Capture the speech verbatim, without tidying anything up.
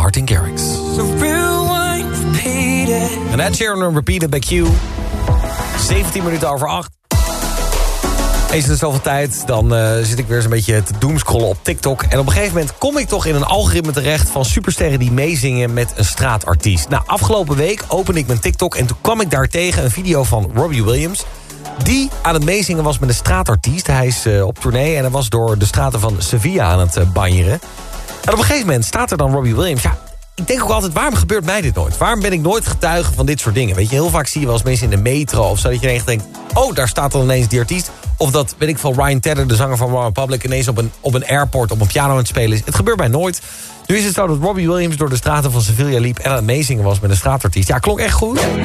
Martin Garrix. En Ed Sheeran repeated bij Q. zeventien minuten over acht. Eens in de zoveel tijd, dan uh, zit ik weer eens een beetje te doomscrollen op TikTok. En op een gegeven moment kom ik toch in een algoritme terecht van supersterren die meezingen met een straatartiest. Nou, afgelopen week opende ik mijn TikTok en toen kwam ik daar tegen een video van Robbie Williams, die aan het meezingen was met een straatartiest. Hij is uh, op tournee en hij was door de straten van Sevilla aan het uh, banjeren. En op een gegeven moment staat er dan Robbie Williams. Ja, ik denk ook altijd, waarom gebeurt mij dit nooit? Waarom ben ik nooit getuige van dit soort dingen? Weet je, heel vaak zie je wel eens mensen in de metro of zo, dat je echt denkt, oh, daar staat dan ineens die artiest. Of dat, weet ik veel, Ryan Tedder, de zanger van OneRepublic, ineens op een, op een airport op een piano aan het spelen is. Het gebeurt mij nooit. Nu is het zo dat Robbie Williams door de straten van Sevilla liep en aan het meezingen was met een straatartiest. Ja, klonk echt goed.